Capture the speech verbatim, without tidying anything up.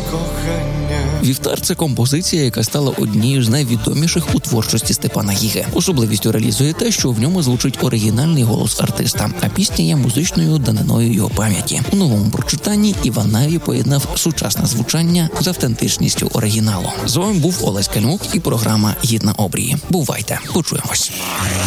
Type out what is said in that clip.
«Вівтар» – це композиція, яка стала однією з найвідоміших у творчості Степана Гіги. Особливістю реалізує те, що в ньому звучить оригінальний голос артиста, а пісня є музичною даниною його пам'яті. У новому прочитанні Іван Наві поєднав сучасне звучання з автентичністю оригіналу. З вами був Олесь Кальмук і програма «Гід на обрії». Бувайте, почуємось.